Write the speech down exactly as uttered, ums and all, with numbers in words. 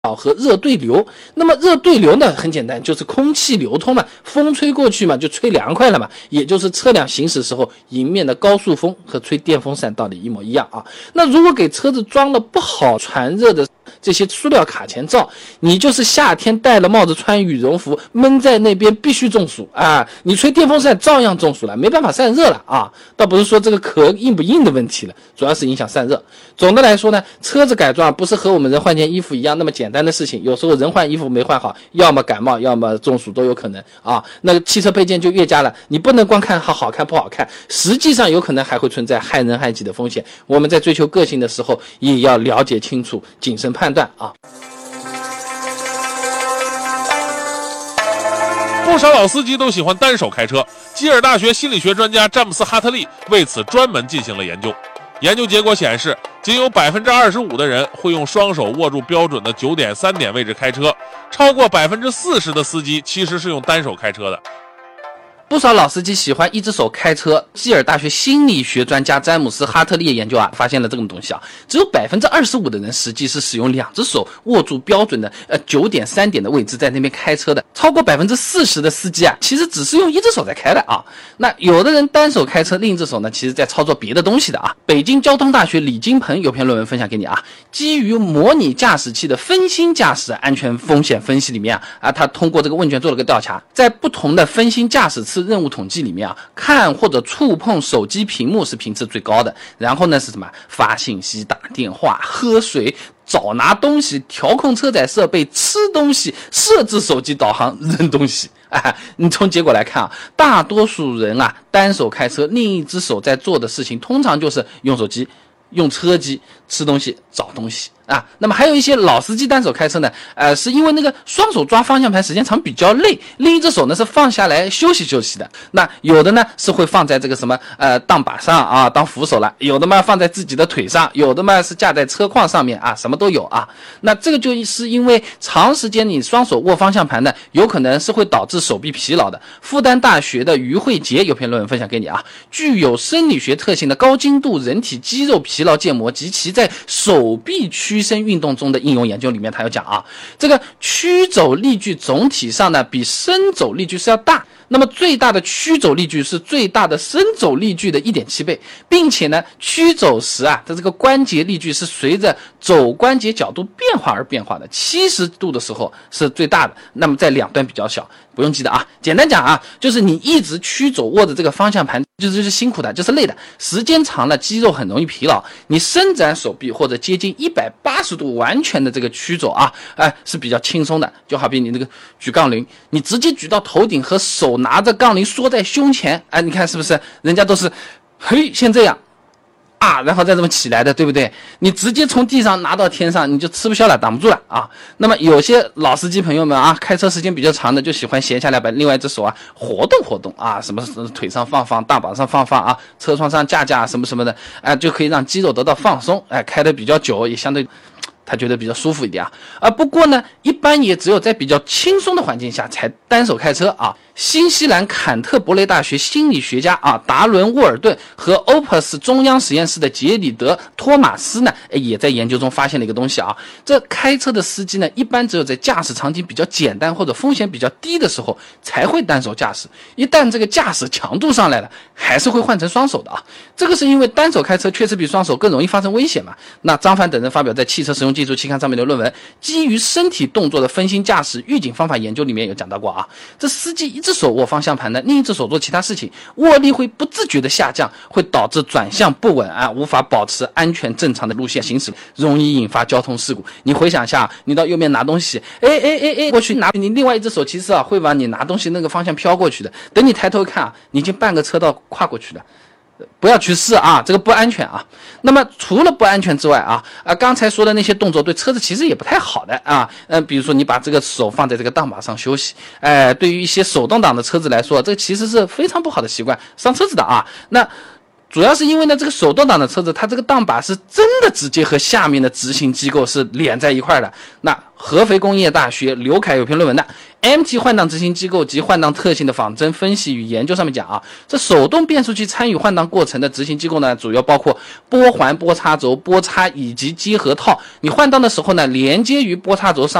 和热对流。那么热对流呢，很简单，就是空气流通嘛，风吹过去嘛，就吹凉快了嘛，也就是车辆行驶时候迎面的高速风和吹电风扇道理一模一样啊。那如果给车子装了不好传热的这些塑料卡钳罩，你就是夏天戴了帽子穿羽绒服闷在那边必须中暑啊！你吹电风扇照样中暑了，没办法散热了啊！倒不是说这个壳硬不硬的问题了，主要是影响散热。总的来说呢，车子改装不是和我们人换件衣服一样那么简单的事情，有时候人换衣服没换好，要么感冒，要么中暑都有可能啊。那个汽车配件就越加了，你不能光看好好看不好看，实际上有可能还会存在害人害己的风险。我们在追求个性的时候，也要了解清楚，谨慎判断啊。 不少老司机都喜欢单手开车，基尔大学心理学专家詹姆斯·哈特利为此专门进行了研究。研究结果显示，仅有 百分之二十五 的人会用双手握住标准的 九点三 点位置开车，超过 百分之四十 的司机其实是用单手开车的。 不少老司机喜欢一只手开车，基尔大学心理学专家詹姆斯·哈特利的研究啊，发现了这种东西啊，只有 百分之二十五 的人实际是使用两只手握住标准的呃 九点三 点的位置在那边开车的，超过 百分之四十 的司机啊，其实只是用一只手在开的啊。那有的人单手开车，另一只手呢，其实在操作别的东西的啊。北京交通大学李金鹏有篇论文分享给你啊，基于模拟驾驶器的分心驾驶安全风险分析里面啊，啊，他通过这个问卷做了个调查，在不同的分心驾驶次任务统计里面啊，看或者触碰手机屏幕是频次最高的，然后呢是什么？发信息、打电话、喝水、找拿东西、调控车载设备、吃东西、设置手机导航、扔东西。哎，你从结果来看啊，大多数人啊单手开车，另一只手在做的事情通常就是用手机、用车机、吃东西、找东西啊。那么还有一些老司机单手开车呢，呃，是因为那个双手抓方向盘时间长比较累，另一只手呢是放下来休息休息的。那有的呢是会放在这个什么呃档把上啊当扶手了，有的嘛放在自己的腿上，有的嘛是架在车框上面啊，什么都有啊。那这个就是因为长时间你双手握方向盘呢，有可能是会导致手臂疲劳的。复旦大学的于慧杰有篇论文分享给你啊，具有生理学特性的高精度人体肌肉疲劳建模及其在手臂屈伸运动中的应用研究里面，他有讲啊，这个屈肘力矩总体上呢比伸肘力矩是要大，那么最大的屈肘力矩是最大的伸肘力矩的 一点七倍，并且呢屈肘时啊的这个关节力矩是随着肘关节角度变化而变化的，七十度的时候是最大的，那么在两端比较小。不用记得啊，简单讲啊，就是你一直屈肘握着这个方向盘，就是就是辛苦的，就是累的，时间长了肌肉很容易疲劳。你伸展手臂或者接近一百八十度完全的这个屈肘啊，哎是比较轻松的。就好比你那个举杠铃，你直接举到头顶和手拿着杠铃缩在胸前，哎，你看是不是？人家都是嘿先这样。啊，然后再这么起来的，对不对？你直接从地上拿到天上，你就吃不消了，挡不住了啊。那么有些老司机朋友们啊，开车时间比较长的，就喜欢闲下来把另外一只手啊活动活动啊，什么腿上放放，大把上放放啊，车窗上架架什么什么的，哎，就可以让肌肉得到放松，哎，开得比较久，也相对他觉得比较舒服一点啊。啊，不过呢，一般也只有在比较轻松的环境下才单手开车啊。新西兰坎特伯雷大学心理学家啊达伦沃尔顿和 Opus 中央实验室的杰里德托马斯呢，也在研究中发现了一个东西啊。这开车的司机呢，一般只有在驾驶场景比较简单或者风险比较低的时候才会单手驾驶，一旦这个驾驶强度上来了，还是会换成双手的啊。这个是因为单手开车确实比双手更容易发生危险嘛。那张帆等人发表在《汽车实用技术》期刊上面的论文，基于身体动作的分心驾驶预警方法研究里面有讲到过啊，这司机一只手握方向盘的，另一只手做其他事情，握力会不自觉的下降，会导致转向不稳啊，无法保持安全正常的路线行驶，容易引发交通事故。你回想一下，你到右边拿东西，哎哎哎哎，过去拿，你另外一只手其实啊会往你拿东西那个方向飘过去的，等你抬头看啊，你已经半个车道跨过去了。不要去试啊，这个不安全啊。那么除了不安全之外啊，啊刚才说的那些动作对车子其实也不太好的啊。嗯、呃，比如说你把这个手放在这个档把上休息，哎、呃，对于一些手动挡的车子来说，这个其实是非常不好的习惯，伤车子的啊。那主要是因为呢，这个手动挡的车子，它这个档把是真的直接和下面的执行机构是连在一块的。那合肥工业大学刘凯有篇论文的 M G 换挡执行机构及换挡特性的仿真分析与研究上面讲啊，这手动变速器参与换挡过程的执行机构呢，主要包括拨环、拨插轴、拨叉以及结合套。你换挡的时候呢，连接于拨插轴上